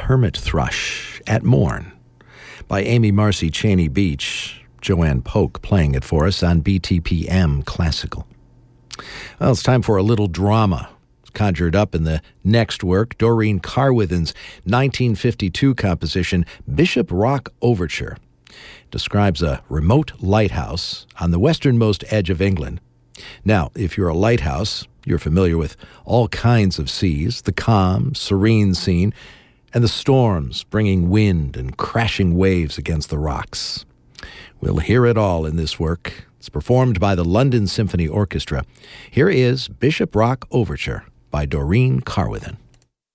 Hermit Thrush at Morn by Amy Marcy Cheney Beach. Joanne Polk playing it for us on BTPM Classical. Well, it's time for a little drama. It's conjured up in the next work, Doreen Carwithen's 1952 composition, Bishop Rock Overture. It describes a remote lighthouse on the westernmost edge of England. Now, if you're a lighthouse, you're familiar with all kinds of seas, the calm, serene scene, and the storms bringing wind and crashing waves against the rocks. We'll hear it all in this work. It's performed by the London Symphony Orchestra. Here is Bishop Rock Overture by Doreen Carwithen.